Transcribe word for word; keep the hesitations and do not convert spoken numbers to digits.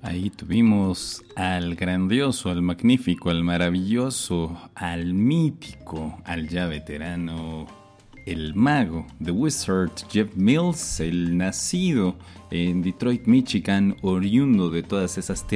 Ahí tuvimos al grandioso, al magnífico, al maravilloso, al mítico, al ya veterano, el mago, The Wizard, Jeff Mills, el nacido en Detroit, Michigan, oriundo de todas esas tierras